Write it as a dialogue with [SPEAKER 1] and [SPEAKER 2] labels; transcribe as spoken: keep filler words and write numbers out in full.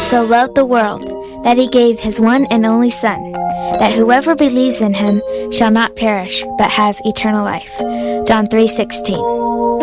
[SPEAKER 1] so loved the world, that he gave his one and only Son, that whoever believes in him shall not perish, but have eternal life. John three sixteen.